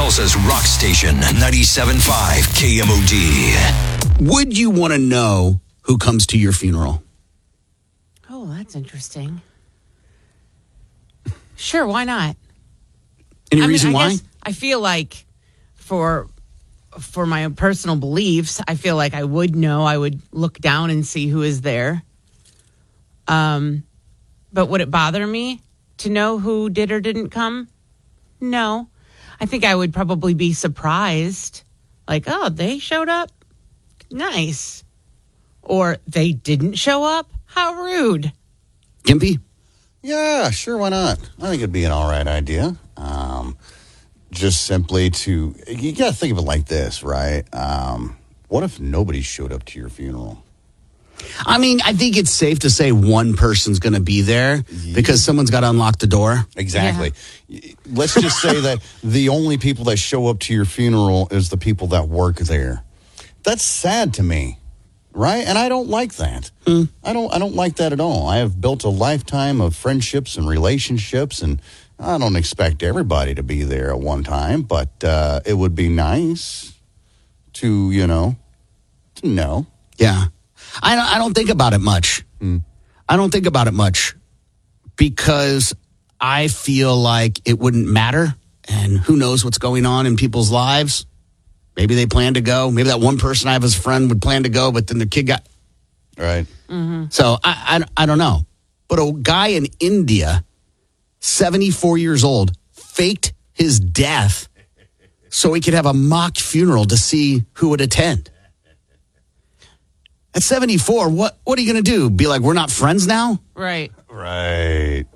Tulsa's rock station, 97.5 KMOD. Would you want to know who comes to your funeral? Oh, that's interesting. Sure, why not? Any reason why? Guess I feel like for my personal beliefs, I feel like I would know. I would look down and see who is there. But would it bother me to know who did or didn't come? No. I think I would probably be surprised. Like, oh, they showed up? Nice. Or they didn't show up? How rude. Gimpy? Yeah, sure, why not? I think it'd be an all right idea. Just simply you got to think of it like this, right? What if nobody showed up to your funeral? I mean, I think it's safe to say one person's going to be there because someone's got to unlock the door. Exactly. Yeah. Let's just say that the only people that show up to your funeral is the people that work there. That's sad to me, right? And I don't like that. I don't like that at all. I have built a lifetime of friendships and relationships, and I don't expect everybody to be there at one time, but it would be nice to know. Yeah. I don't think about it much. I don't think about it much because I feel like it wouldn't matter. And who knows what's going on in people's lives. Maybe they plan to go. Maybe that one person I have as a friend would plan to go, but then the kid got... Right. Mm-hmm. So I don't know. But a guy in India, 74 years old, faked his death so he could have a mock funeral to see who would attend. At 74, what are you going to do? Be like, we're not friends now? Right. Right.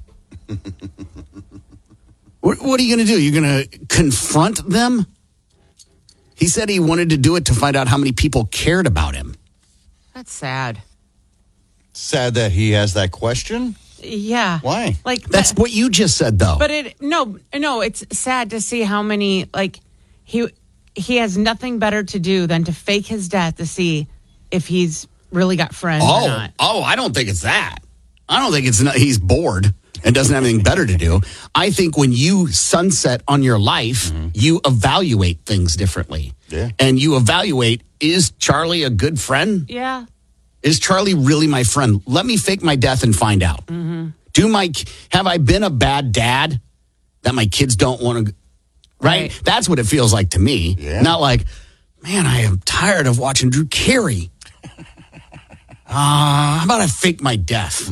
What are you going to do? You're going to confront them? He said he wanted to do it to find out how many people cared about him. That's sad. Sad that he has that question? Yeah. Why? Like That's what you just said, though. But it's sad to see how many, like, he has nothing better to do than to fake his death to see if he's really got friends or not. Oh, I don't think it's that. I don't think he's bored and doesn't have anything better to do. I think when you sunset on your life, you evaluate things differently. Yeah. And you evaluate, is Charlie a good friend? Yeah. Is Charlie really my friend? Let me fake my death and find out. Have I been a bad dad that my kids don't want to, right? That's what it feels like to me. Yeah. Not like, man, I am tired of watching Drew Carey. How about I fake my death?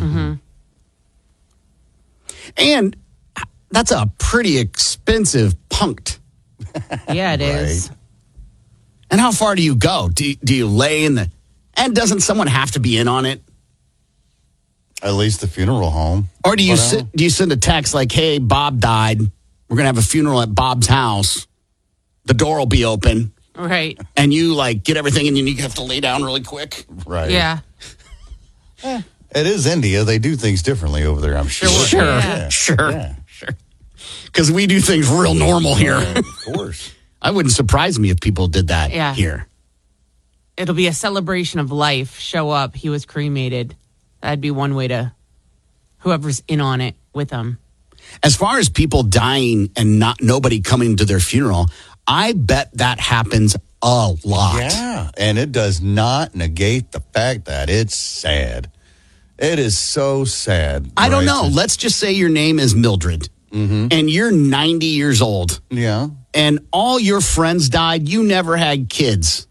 And that's a pretty expensive punct. Yeah, it is. And how far do you go? Do you lay in the... And doesn't someone have to be in on it? At least the funeral home. Or do you send a text like, hey, Bob died. We're going to have a funeral at Bob's house. The door will be open. Right. And you get everything and you have to lay down really quick. Right. Yeah. It is India. They do things differently over there, I'm sure. Sure. Because we do things real normal here. Of course. I wouldn't surprise me if people did that here. It'll be a celebration of life. Show up. He was cremated. That'd be one way to, whoever's in on it with them. As far as people dying and nobody coming to their funeral, I bet that happens a lot. Yeah, and it does not negate the fact that it's sad. It is so sad. I don't know. Let's just say your name is Mildred, and you're 90 years old. Yeah. And all your friends died. You never had kids.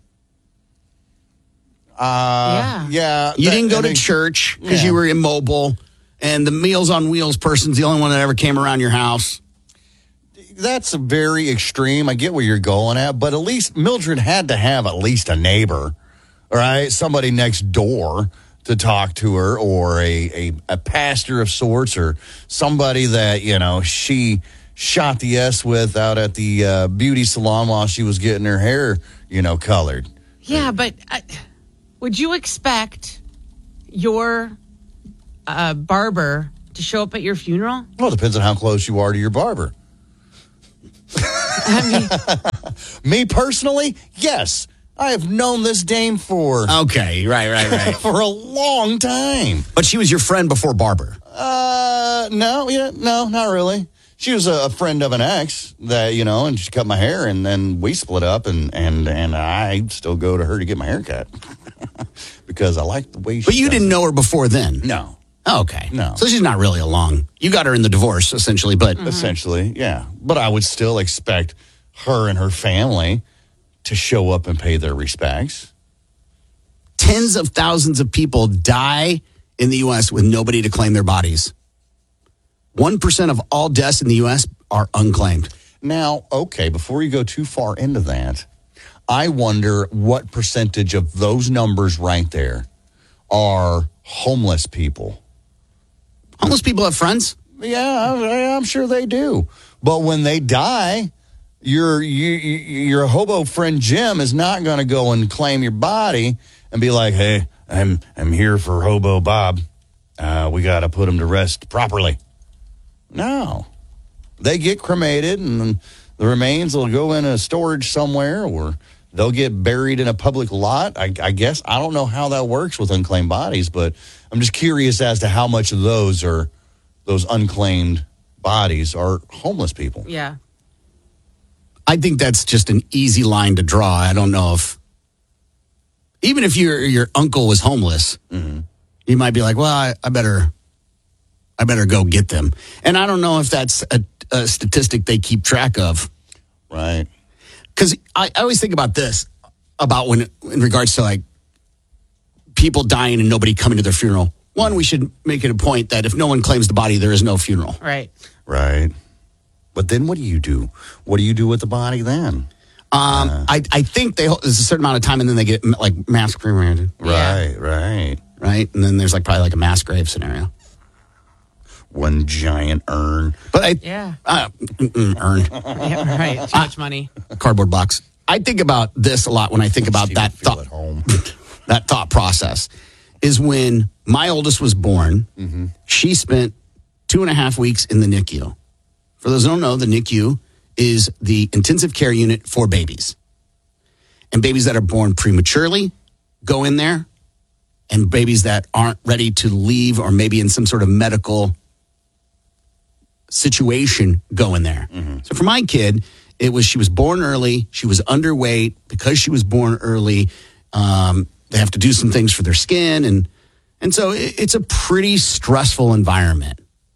Yeah. You didn't go to church because you were immobile, and the Meals on Wheels person's the only one that ever came around your house. That's very extreme. I get where you're going at, but at least Mildred had to have at least a neighbor, right? Somebody next door to talk to her, or a pastor of sorts, or somebody that, she shot the S with out at the beauty salon while she was getting her hair, colored. Yeah, but would you expect your barber to show up at your funeral? Well, it depends on how close you are to your barber. Me personally, yes. I have known this dame for... Okay, right. for a long time. But she was your friend before barber. No, not really. She was a friend of an ex that, and she cut my hair, and then we split up, and I still go to her to get my hair cut because I like the way she But you does didn't it. know her before then? No. Oh, okay. No. So she's not really along. You got her in the divorce, essentially, but Essentially, yeah. But I would still expect her and her family to show up and pay their respects. tens of thousands of people die in the U.S. with nobody to claim their bodies. 1% of all deaths in the U.S. are unclaimed. Now, okay, before you go too far into that, I wonder what percentage of those numbers right there are homeless people. Homeless people have friends. Yeah, I'm sure they do. But when they die, your hobo friend Jim is not going to go and claim your body and be like, "Hey, I'm here for hobo Bob. We got to put him to rest properly." No. They get cremated, and the remains will go in a storage somewhere, or they'll get buried in a public lot. I guess. I don't know how that works with unclaimed bodies, but I'm just curious as to how much of those unclaimed bodies are homeless people. Yeah. I think that's just an easy line to draw. I don't know if, even if your uncle was homeless, you might be like, well, I better go get them. And I don't know if that's a statistic they keep track of. Right. Because I always think about this, about when, in regards to like people dying and nobody coming to their funeral. One, we should make it a point that if no one claims the body, there is no funeral. Right. Right. But then what do you do? What do you do with the body then? I think there's a certain amount of time and then they get like mass cremated. Yeah. Right. Right. And then there's like probably like a mass grave scenario. One giant urn. But Yeah. urn. Yeah, right. Too much money. Cardboard box. I think about this a lot when I think about Steve that would feel thought. at home. That thought process is when my oldest was born. She spent 2.5 weeks in the NICU. For those who don't know, the NICU is the intensive care unit for babies. And babies that are born prematurely go in there, and babies that aren't ready to leave or maybe in some sort of medical situation go in there. So for my kid, she was born early. She was underweight. Because she was born early, they have to do some things for their skin. And so it's a pretty stressful environment.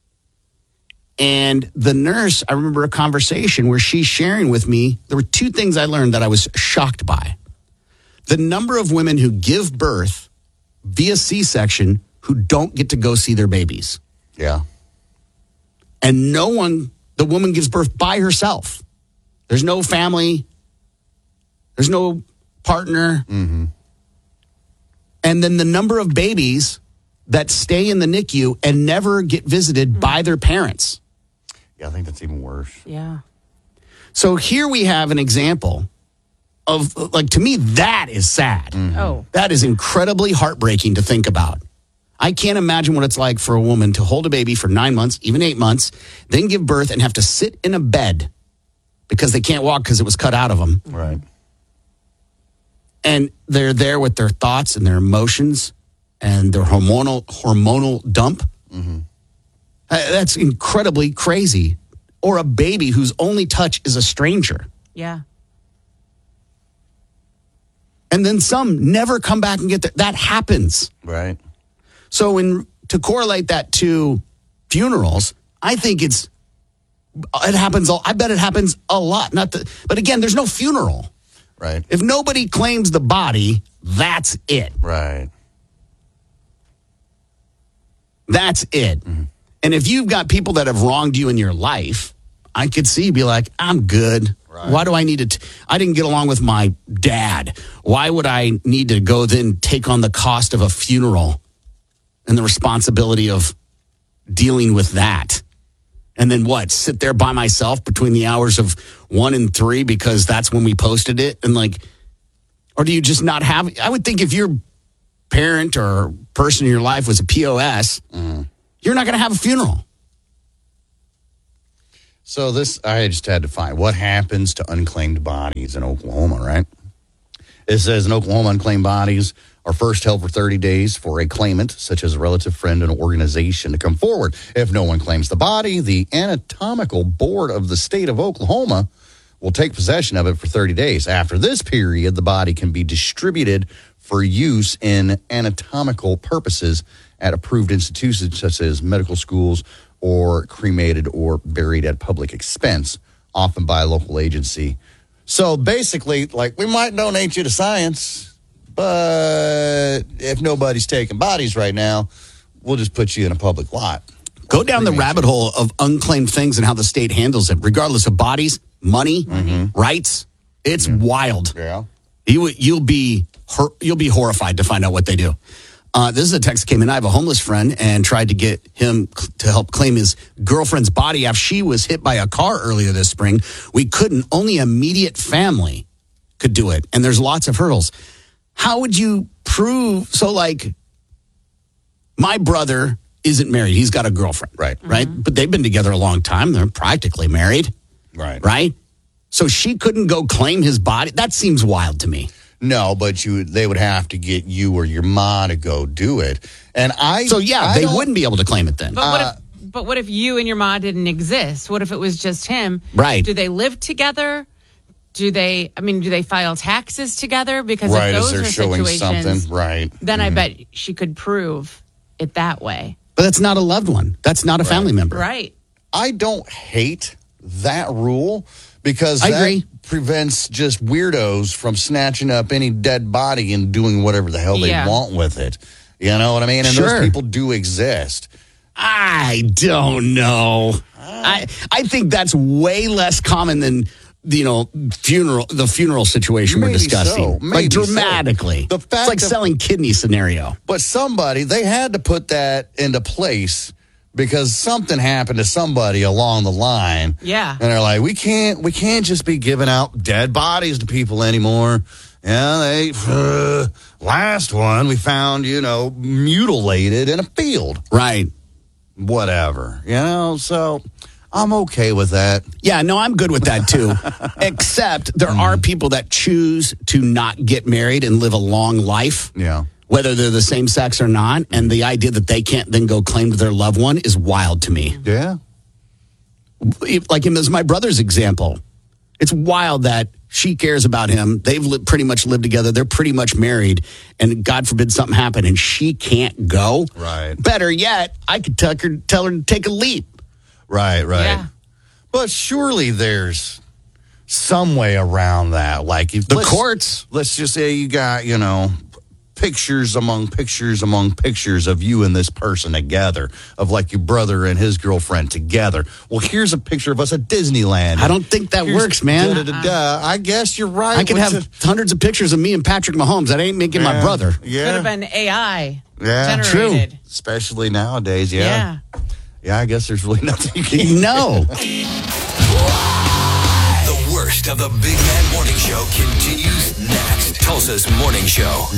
And the nurse, I remember a conversation where she's sharing with me, there were two things I learned that I was shocked by. The number of women who give birth via C-section who don't get to go see their babies. Yeah. And the woman gives birth by herself. There's no family. There's no partner. And then the number of babies that stay in the NICU and never get visited by their parents. Yeah, I think that's even worse. Yeah. So here we have an example of, like, to me, that is sad. Oh. That is incredibly heartbreaking to think about. I can't imagine what it's like for a woman to hold a baby for 9 months, even 8 months, then give birth and have to sit in a bed because they can't walk because it was cut out of them. Right. And they're there with their thoughts and their emotions and their hormonal dump. That's incredibly crazy. Or a baby whose only touch is a stranger. Yeah. And then some never come back and get there. That happens. Right. So to correlate that to funerals, I think it happens. I bet it happens a lot. But again, there's no funeral. Right. If nobody claims the body, that's it. Right. That's it. And if you've got people that have wronged you in your life, I could see you be like, I'm good. Right. Why do I need to? I didn't get along with my dad. Why would I need to go then take on the cost of a funeral and the responsibility of dealing with that? And then what? Sit there by myself between the hours of 1 and 3 because that's when we posted it? And or do you just not have? I would think if your parent or person in your life was a POS, you're not going to have a funeral. So I just had to find what happens to unclaimed bodies in Oklahoma, right? It says in Oklahoma, unclaimed bodies are first held for 30 days for a claimant, such as a relative, friend, and organization, to come forward. If no one claims the body, the Anatomical Board of the state of Oklahoma will take possession of it for 30 days. After this period, the body can be distributed for use in anatomical purposes at approved institutions such as medical schools or cremated or buried at public expense, often by a local agency. So basically, like, we might donate you to science, but if nobody's taking bodies right now, we'll just put you in a public lot. Go down the rabbit hole of unclaimed things and how the state handles it, regardless of bodies, money, rights. It's wild. Yeah. You'll be horrified to find out what they do. This is a text that came in. I have a homeless friend and tried to get him to help claim his girlfriend's body after she was hit by a car earlier this spring. We couldn't. Only immediate family could do it. And there's lots of hurdles. How would you prove? So, like, my brother isn't married. He's got a girlfriend. Right. But they've been together a long time. They're practically married. Right. So she couldn't go claim his body. That seems wild to me. No, but they would have to get you or your ma to go do it. And they wouldn't be able to claim it then. But what if you and your ma didn't exist? What if it was just him? Right. Do they live together? Do they file taxes together? Because right, if those as they're are showing situations, something, right. Then I bet she could prove it that way. But that's not a loved one. That's not a family member. Right. I don't hate that rule because I that agree. prevents just weirdos from snatching up any dead body and doing whatever the hell they want with it. You know what I mean? And those people do exist. I don't know. I think that's way less common than the funeral situation we're discussing. Like dramatically. So. It's like selling kidney scenario. But they had to put that into place because something happened to somebody along the line. Yeah. And they're like, we can't just be giving out dead bodies to people anymore. Yeah, last one we found, mutilated in a field. Right. Whatever. So I'm okay with that. Yeah, no, I'm good with that too. Except there are people that choose to not get married and live a long life. Yeah. Whether they're the same sex or not. And the idea that they can't then go claim to their loved one is wild to me. Yeah. Like him as my brother's example. It's wild that she cares about him. They've pretty much lived together. They're pretty much married. And God forbid something happen and she can't go. Right. Better yet, I could tell her to take a leap. Right. Yeah. But surely there's some way around that. Like the courts. Let's just say you got, pictures among pictures of you and this person together, of like your brother and his girlfriend together. Well, here's a picture of us at Disneyland. I don't think that works, man. I guess you're right. I could have hundreds of pictures of me and Patrick Mahomes. That ain't making my brother. Yeah. Could have been AI True. generated. Especially nowadays, yeah. Yeah, I guess there's really nothing you can do. No. The worst of the Big Man Morning Show continues next. Tulsa's Morning Show.